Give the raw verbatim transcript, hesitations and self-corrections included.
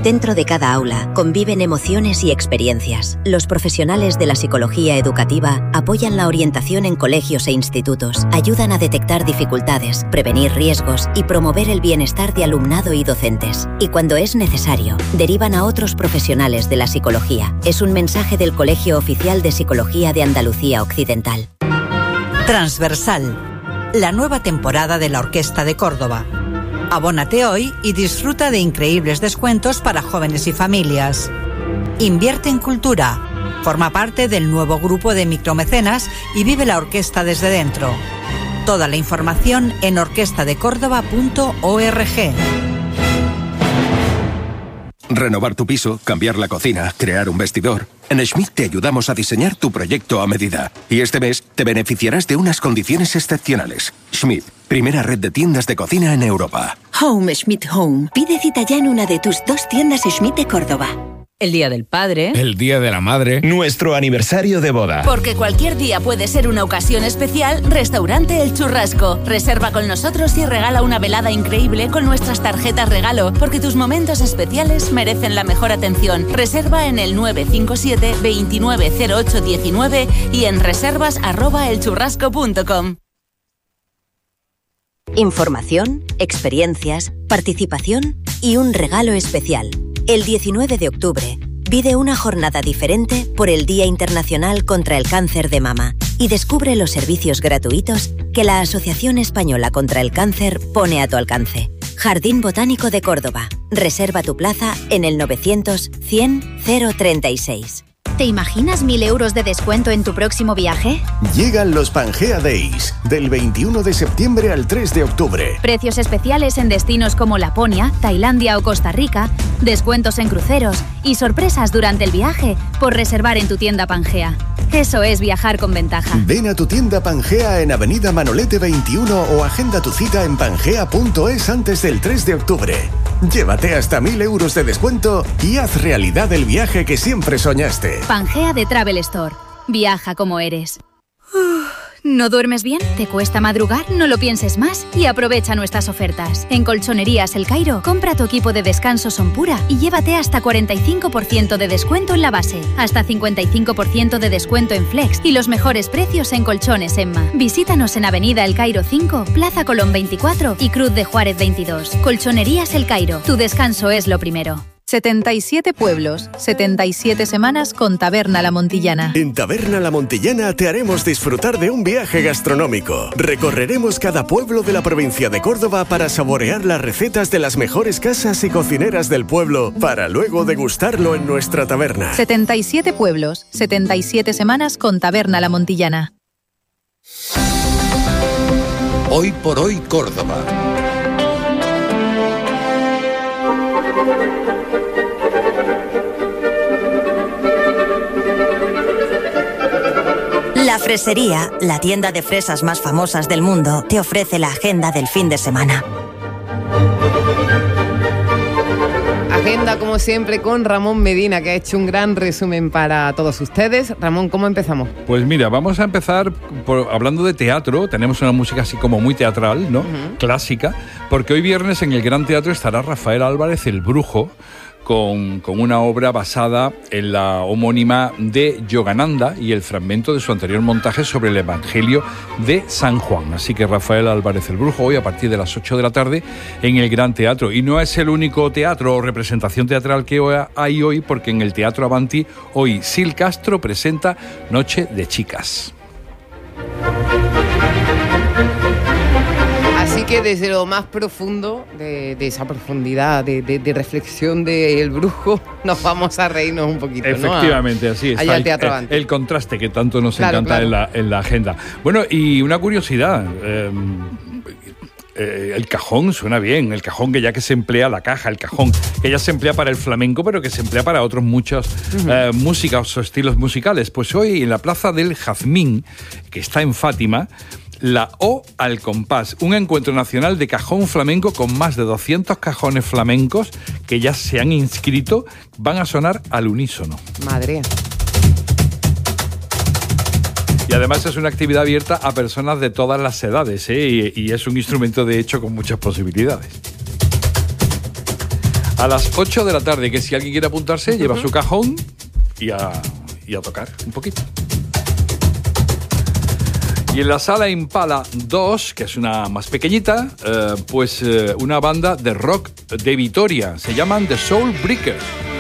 Dentro de cada aula conviven emociones y experiencias. Los profesionales de la psicología educativa apoyan la orientación en colegios e institutos, ayudan a detectar dificultades, prevenir riesgos y promover el bienestar de alumnado y docentes. Y cuando es necesario, derivan a otros profesionales de la psicología. Es un mensaje del Colegio Oficial de Psicología de Andalucía Occidental. Transversal, la nueva temporada de la Orquesta de Córdoba. Abónate hoy y disfruta de increíbles descuentos para jóvenes y familias. Invierte en cultura. Forma parte del nuevo grupo de micromecenas y vive la orquesta desde dentro. Toda la información en orquesta de córdoba punto org. Renovar tu piso, cambiar la cocina, crear un vestidor. En Schmidt te ayudamos a diseñar tu proyecto a medida. Y este mes te beneficiarás de unas condiciones excepcionales. Schmidt, primera red de tiendas de cocina en Europa. Home Schmidt Home. Pide cita ya en una de tus dos tiendas Schmidt de Córdoba. El Día del Padre. El Día de la Madre. Nuestro aniversario de boda. Porque cualquier día puede ser una ocasión especial, Restaurante El Churrasco. Reserva con nosotros y regala una velada increíble con nuestras tarjetas regalo, porque tus momentos especiales merecen la mejor atención. Reserva en el nueve cinco siete, veintinueve cero ocho diecinueve y en reservas arroba elchurrasco punto com. Información, experiencias, participación y un regalo especial. El diecinueve de octubre, vive una jornada diferente por el Día Internacional contra el Cáncer de Mama y descubre los servicios gratuitos que la Asociación Española contra el Cáncer pone a tu alcance. Jardín Botánico de Córdoba. Reserva tu plaza en el novecientos, cien, cero treinta y seis. ¿Te imaginas mil euros de descuento en tu próximo viaje? Llegan los Pangea Days, del veintiuno de septiembre al tres de octubre. Precios especiales en destinos como Laponia, Tailandia o Costa Rica, descuentos en cruceros y sorpresas durante el viaje por reservar en tu tienda Pangea. Eso es viajar con ventaja. Ven a tu tienda Pangea en Avenida Manolete veintiuno o agenda tu cita en pangea punto es antes del tres de octubre. Llévate hasta mil euros de descuento y haz realidad el viaje que siempre soñaste. Pangea de Travel Store. Viaja como eres. ¿No duermes bien? ¿Te cuesta madrugar? No lo pienses más y aprovecha nuestras ofertas. En Colchonerías El Cairo, compra tu equipo de descanso Sonpura y llévate hasta cuarenta y cinco por ciento de descuento en la base, hasta cincuenta y cinco por ciento de descuento en Flex y los mejores precios en colchones Emma. Visítanos en Avenida El Cairo cinco, Plaza Colón veinticuatro y Cruz de Juárez veintidós. Colchonerías El Cairo, tu descanso es lo primero. setenta y siete pueblos, setenta y siete semanas con Taberna La Montillana. En Taberna La Montillana te haremos disfrutar de un viaje gastronómico. Recorreremos cada pueblo de la provincia de Córdoba para saborear las recetas de las mejores casas y cocineras del pueblo, para luego degustarlo en nuestra taberna. setenta y siete pueblos, setenta y siete semanas con Taberna La Montillana. Hoy por hoy Córdoba. La Fresería, la tienda de fresas más famosas del mundo, te ofrece la agenda del fin de semana. Agenda, como siempre, con Ramón Medina, que ha hecho un gran resumen para todos ustedes. Ramón, ¿cómo empezamos? Pues mira, vamos a empezar por, hablando de teatro. Tenemos una música así como muy teatral, ¿no? Uh-huh. Clásica, porque hoy viernes en el Gran Teatro estará Rafael Álvarez, el Brujo, Con, con una obra basada en la homónima de Yogananda y el fragmento de su anterior montaje sobre el Evangelio de San Juan. Así que Rafael Álvarez el Brujo hoy a partir de las ocho de la tarde en el Gran Teatro. Y no es el único teatro o representación teatral que hay hoy, porque en el Teatro Avanti hoy Sil Castro presenta Noche de Chicas. Así que desde lo más profundo de, de esa profundidad de, de, de reflexión del Brujo nos vamos a reírnos un poquito, efectivamente, ¿no? así es. Allá el, Teatro el, el contraste que tanto nos claro, encanta claro. En, la, en la agenda. Bueno, y una curiosidad. Eh, eh, el cajón suena bien, el cajón que ya que se emplea, la caja, el cajón, que ya se emplea para el flamenco, pero que se emplea para otros muchos uh-huh. eh, músicas o estilos musicales. Pues hoy en la Plaza del Jazmín, que está en Fátima, la O al compás, un encuentro nacional de cajón flamenco con más de doscientos cajones flamencos que ya se han inscrito, van a sonar al unísono. Madre. Y además es una actividad abierta a personas de todas las edades, ¿eh? y, y es un instrumento de hecho con muchas posibilidades. A las ocho de la tarde, que si alguien quiere apuntarse, uh-huh. lleva su cajón y a, y a tocar un poquito. Y en la Sala Impala dos, que es una más pequeñita, eh, pues eh, una banda de rock de Vitoria. Se llaman The Soul Breakers.